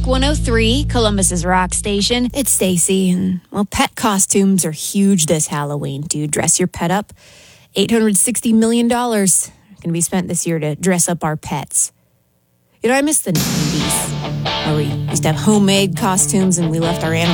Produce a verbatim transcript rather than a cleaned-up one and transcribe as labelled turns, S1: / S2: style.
S1: Rock one oh three, Columbus's rock station. It's Stacy, and, well, pet costumes are huge this Halloween. Do you dress your pet up? eight hundred sixty million dollars going to be spent this year to dress up our pets. You know, I miss the nineties, where we used to have homemade costumes and we left our animals